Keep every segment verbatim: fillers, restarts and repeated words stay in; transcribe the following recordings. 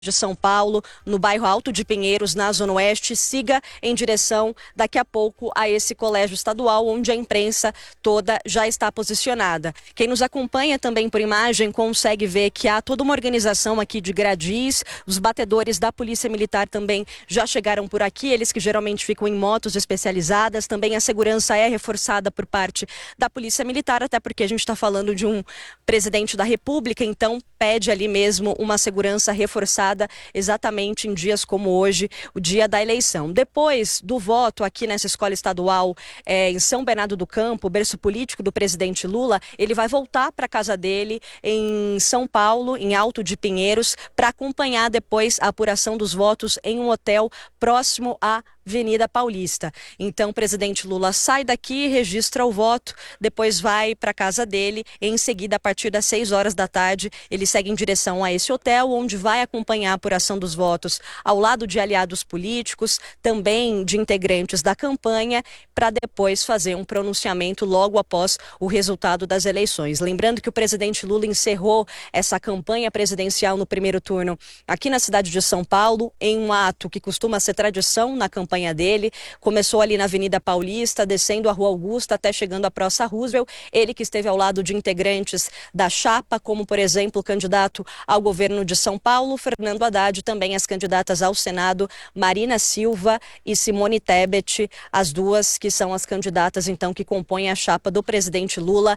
de São Paulo, no bairro Alto de Pinheiros, na Zona Oeste, siga em direção daqui a pouco a esse colégio estadual, onde a imprensa toda já está posicionada. Quem nos acompanha também por imagem consegue ver que há toda uma organização aqui de gradis, os batedores da Polícia Militar também já chegaram por aqui, eles que geralmente ficam em motos especializadas, também a segurança é reforçada por parte da Polícia Militar, até porque a gente está falando de um presidente da República, então pede ali mesmo uma segurança reforçada exatamente em dias como hoje, o dia da eleição. Depois do voto aqui nessa escola estadual é, em São Bernardo do Campo, berço político do presidente Lula, ele vai voltar para a casa dele em São Paulo, em Alto de Pinheiros, para acompanhar depois a apuração dos votos em um hotel próximo à Avenida Paulista. Então, o presidente Lula sai daqui, registra o voto, depois vai para a casa dele. Em seguida, a partir das seis horas da tarde, ele segue em direção a esse hotel, onde vai acompanhar a apuração dos votos ao lado de aliados políticos, também de integrantes da campanha, para depois fazer um pronunciamento logo após o resultado das eleições. Lembrando que o presidente Lula encerrou essa campanha presidencial no primeiro turno aqui na cidade de São Paulo, em um ato que costuma ser tradição na campanha dele. Começou ali na Avenida Paulista, descendo a Rua Augusta até chegando à Praça Roosevelt. Ele que esteve ao lado de integrantes da chapa, como por exemplo o candidato ao governo de São Paulo, Fernando Haddad, também as candidatas ao Senado, Marina Silva e Simone Tebet, as duas que são as candidatas então que compõem a chapa do presidente Lula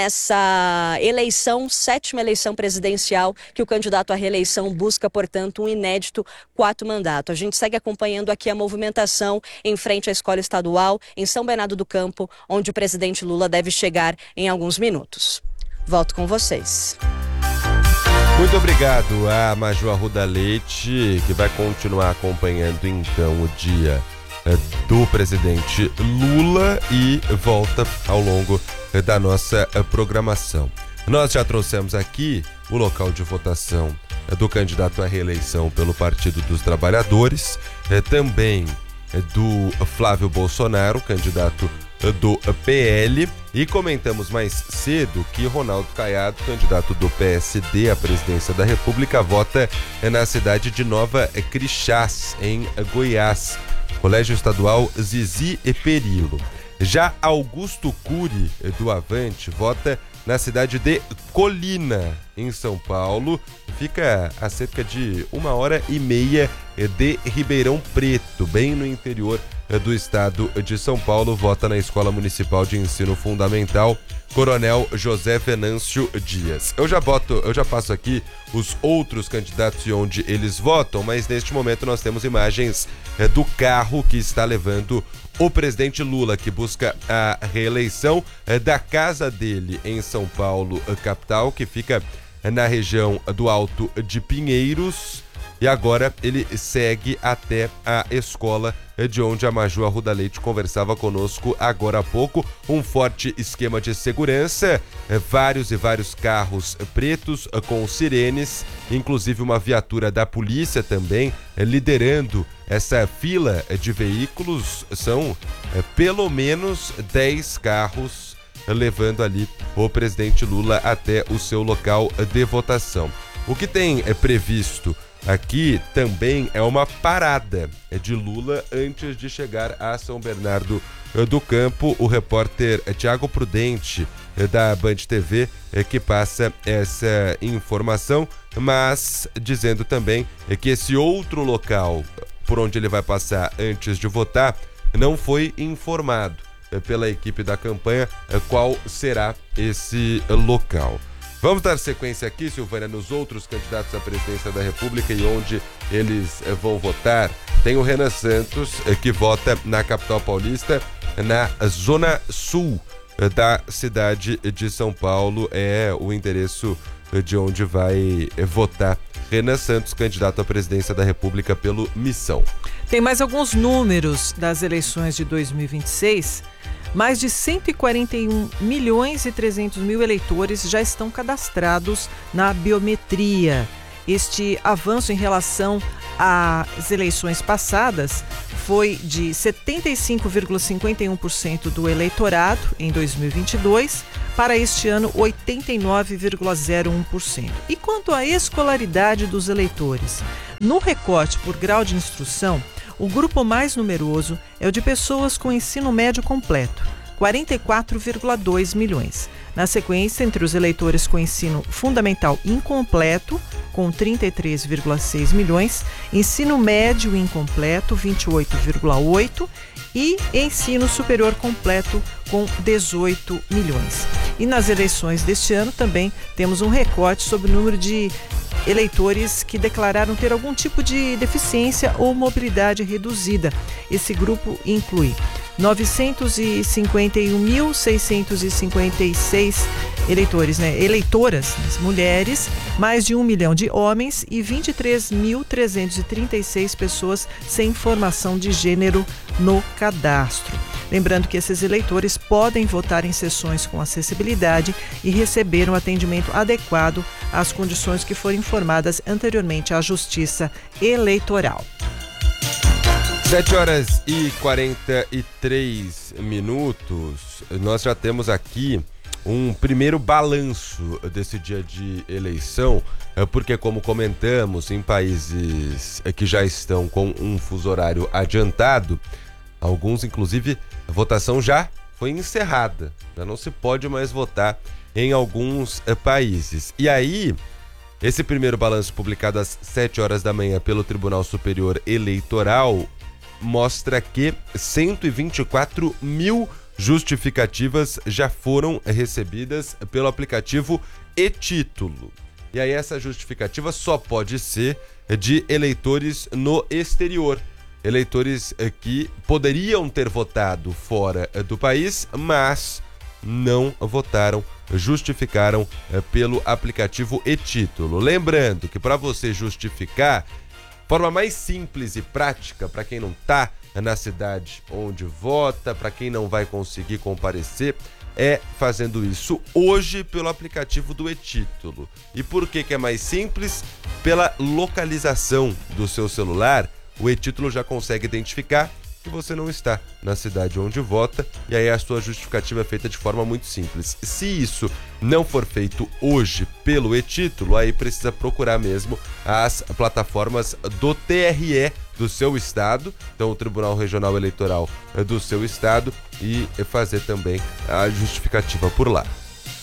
nessa eleição, sétima eleição presidencial, que o candidato à reeleição busca, portanto, um inédito quarto mandato. A gente segue acompanhando aqui a movimentação em frente à escola estadual em São Bernardo do Campo, onde o presidente Lula deve chegar em alguns minutos. Volto com vocês. Muito obrigado a Maju Arruda Leite, que vai continuar acompanhando então o dia do presidente Lula e volta ao longo da nossa programação. Nós já trouxemos aqui o local de votação do candidato à reeleição pelo Partido dos Trabalhadores, também do Flávio Bolsonaro, candidato do P L, e comentamos mais cedo que Ronaldo Caiado, candidato do P S D à presidência da República, vota na cidade de Nova Crixás, em Goiás, Colégio Estadual Zizi Perilo. Já Augusto Cury, do Avante, vota na cidade de Colina, em São Paulo, fica a cerca de uma hora e meia de Ribeirão Preto, bem no interior do estado de São Paulo. Vota na Escola Municipal de Ensino Fundamental Coronel José Venâncio Dias. Eu já boto, eu já passo aqui os outros candidatos e onde eles votam, mas neste momento nós temos imagens do carro que está levando o presidente Lula, que busca a reeleição, da casa dele em São Paulo, capital, que fica na região do Alto de Pinheiros, e agora ele segue até a escola de onde a Maju Arruda Leite conversava conosco agora há pouco. Um forte esquema de segurança, vários e vários carros pretos com sirenes, inclusive uma viatura da polícia também liderando essa fila de veículos. São pelo menos dez carros levando ali o presidente Lula até o seu local de votação. O que tem é previsto aqui também é uma parada de Lula antes de chegar a São Bernardo do Campo. O repórter Tiago Prudente, da Band T V, que passa essa informação, mas dizendo também que esse outro local por onde ele vai passar antes de votar não foi informado pela equipe da campanha qual será esse local. Vamos dar sequência aqui, Silvânia, nos outros candidatos à presidência da República e onde eles vão votar. Tem o Renan Santos, que vota na capital paulista, na zona sul da cidade de São Paulo. É o endereço de onde vai votar Renan Santos, candidato à presidência da República pelo Missão. Tem mais alguns números das eleições de dois mil e vinte e seis. Mais de cento e quarenta e um milhões e trezentos mil eleitores já estão cadastrados na biometria. Este avanço em relação às eleições passadas foi de setenta e cinco vírgula cinquenta e um por cento do eleitorado em dois mil e vinte e dois para este ano oitenta e nove vírgula zero um por cento. E quanto à escolaridade dos eleitores? No recorte por grau de instrução, o grupo mais numeroso é o de pessoas com ensino médio completo, quarenta e quatro vírgula dois milhões. Na sequência, entre os eleitores com ensino fundamental incompleto, com trinta e três vírgula seis milhões, ensino médio incompleto, vinte e oito vírgula oito e ensino superior completo, com dezoito milhões. E nas eleições deste ano também temos um recorte sobre o número de eleitores que declararam ter algum tipo de deficiência ou mobilidade reduzida. Esse grupo inclui novecentos e cinquenta e um mil, seiscentos e cinquenta e seis eleitores, né, eleitoras, mulheres, mais de um milhão de homens e vinte e três mil, trezentos e trinta e seis pessoas sem informação de gênero no cadastro. Lembrando que esses eleitores podem votar em sessões com acessibilidade e receber um atendimento adequado às condições que foram informadas anteriormente à Justiça Eleitoral. sete horas e quarenta e três minutos. Nós já temos aqui um primeiro balanço desse dia de eleição, porque, como comentamos, em países que já estão com um fuso horário adiantado, alguns, inclusive, a votação já foi encerrada. Já não se pode mais votar em alguns países. E aí, esse primeiro balanço publicado às sete horas da manhã pelo Tribunal Superior Eleitoral mostra que cento e vinte e quatro mil justificativas já foram recebidas pelo aplicativo e-Título. E aí essa justificativa só pode ser de eleitores no exterior. Eleitores que poderiam ter votado fora do país, mas não votaram, justificaram pelo aplicativo e-Título. Lembrando que para você justificar, forma mais simples e prática para quem não está na cidade onde vota, para quem não vai conseguir comparecer, é fazendo isso hoje pelo aplicativo do e-Título. E por que que é mais simples? Pela localização do seu celular, o e-Título já consegue identificar que você não está na cidade onde vota, e aí a sua justificativa é feita de forma muito simples. Se isso não for feito hoje pelo e-Título, aí precisa procurar mesmo as plataformas do T R E do seu estado, então o Tribunal Regional Eleitoral do seu estado, e fazer também a justificativa por lá.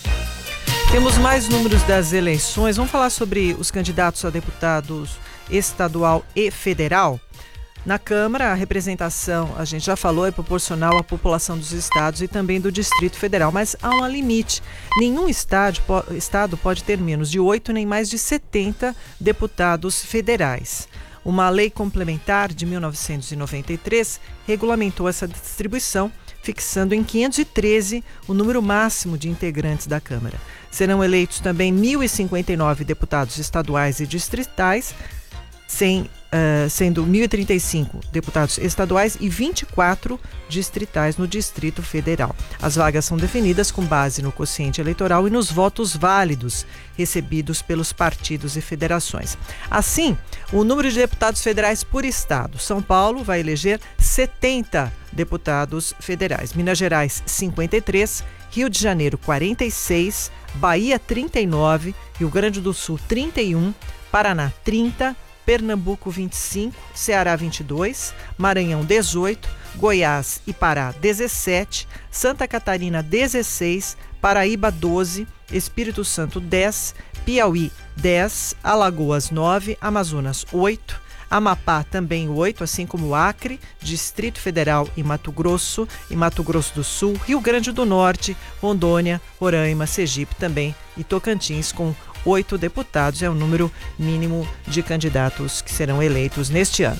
Temos mais números das eleições. Vamos falar sobre os candidatos a deputados estadual e federal. Na Câmara, a representação, a gente já falou, é proporcional à população dos estados e também do Distrito Federal, mas há um limite. Nenhum estado, estado pode ter menos de oito nem mais de setenta deputados federais. Uma lei complementar de mil novecentos e noventa e três regulamentou essa distribuição, fixando em quinhentos e treze o número máximo de integrantes da Câmara. Serão eleitos também mil e cinquenta e nove deputados estaduais e distritais, sem, uh, sendo mil e trinta e cinco deputados estaduais e vinte e quatro distritais no Distrito Federal. As vagas são definidas com base no quociente eleitoral e nos votos válidos recebidos pelos partidos e federações. Assim, o número de deputados federais por estado: São Paulo vai eleger setenta deputados federais, Minas Gerais cinquenta e três, Rio de Janeiro quarenta e seis, Bahia trinta e nove, Rio Grande do Sul trinta e um, Paraná trinta, Pernambuco vinte e cinco, Ceará vinte e dois, Maranhão dezoito, Goiás e Pará dezessete, Santa Catarina dezesseis, Paraíba doze, Espírito Santo dez, Piauí dez, Alagoas nove, Amazonas oito, Amapá também oito, assim como Acre, Distrito Federal e Mato Grosso e Mato Grosso do Sul, Rio Grande do Norte, Rondônia, Roraima, Sergipe também e Tocantins com oito deputados. É o número mínimo de candidatos que serão eleitos neste ano.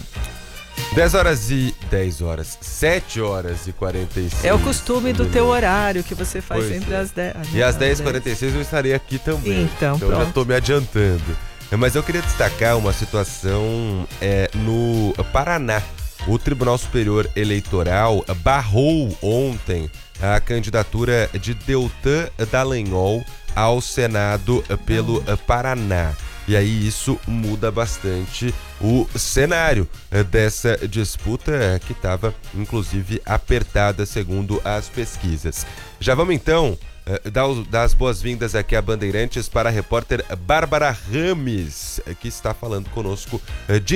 dez horas e dez horas, sete horas e quarenta e seis. É o costume do teu horário que você faz pois sempre é. às dez. E às dez e quarenta e seis eu estarei aqui também. Então, então eu já estou me adiantando. Mas eu queria destacar uma situação é, no Paraná. O Tribunal Superior Eleitoral barrou ontem a candidatura de Deltan Dallagnol ao Senado pelo Paraná. E aí isso muda bastante o cenário dessa disputa, que estava inclusive apertada segundo as pesquisas. Já vamos então uh, dá, dá as boas-vindas aqui a Bandeirantes para a repórter Bárbara Rames, que está falando conosco uh, de